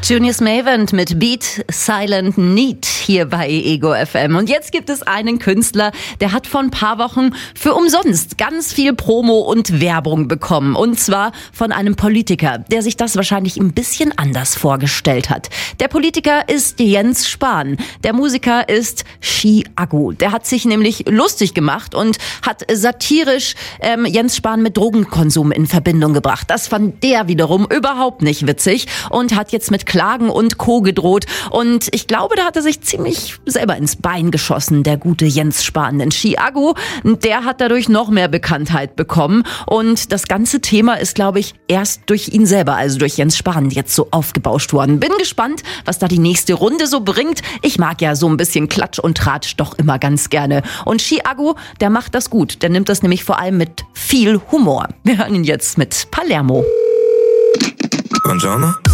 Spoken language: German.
Junius Mavent mit Beat Silent Need hier bei Ego FM. Und jetzt gibt es einen Künstler, der hat vor ein paar Wochen für umsonst ganz viel Promo und Werbung bekommen. Und zwar von einem Politiker, der sich das wahrscheinlich ein bisschen anders vorgestellt hat. Der Politiker ist Jens Spahn. Der Musiker ist Chiago. Der hat sich nämlich lustig gemacht und hat satirisch Jens Spahn mit Drogenkonsum in Verbindung gebracht. Das fand der wiederum überhaupt nicht witzig und hat jetzt mit Klagen und Co. gedroht. Und ich glaube, da hat er sich ziemlich selber ins Bein geschossen, der gute Jens Spahn. Denn Chiago, der hat dadurch noch mehr Bekanntheit bekommen. Und das ganze Thema ist, glaube ich, erst durch ihn selber, also durch Jens Spahn, jetzt so aufgebauscht worden. Bin gespannt, was da die nächste Runde so bringt. Ich mag ja so ein bisschen Klatsch und Tratsch doch immer ganz gerne. Und Chiago, der macht das gut. Der nimmt das nämlich vor allem mit viel Humor. Wir hören ihn jetzt mit Palermo. Buongiorno.